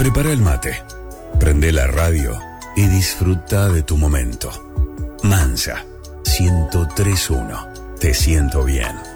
Prepara el mate, prende la radio y disfruta de tu momento. Mansa, 103.1. Te siento bien.